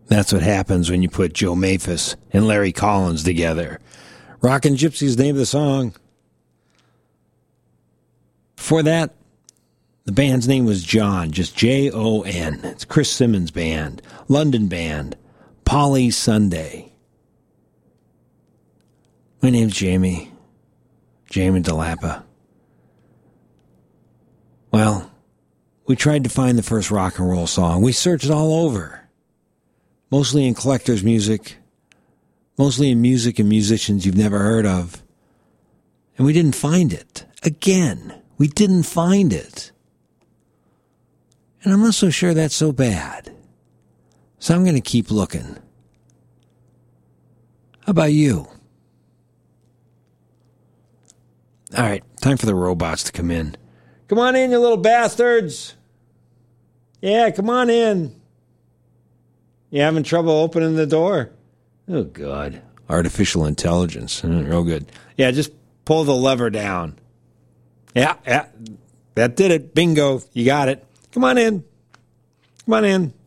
That's what happens when you put Joe Maphis and Larry Collins together. Rockin' Gypsy's the name of the song. Before that, the band's name was John, just Jon. It's Chris Simmons' band, London band, Polly Sunday. My name's Jamie DeLappa. Well, we tried to find the first rock and roll song. We searched all over. Mostly in collector's music. Mostly in music and musicians you've never heard of. And we didn't find it. Again, we didn't find it. And I'm not so sure that's so bad. So I'm going to keep looking. How about you? All right, time for the robots to come in. Come on in, you little bastards. Yeah, come on in. You having trouble opening the door? Oh, God. Artificial intelligence. Real good. Yeah, just pull the lever down. Yeah. That did it. Bingo. You got it. Come on in. Come on in.